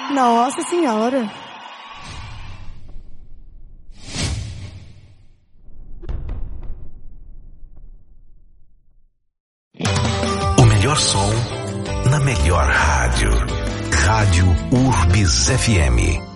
Nossa Senhora. O melhor som na melhor rádio. Rádio Urbis FM.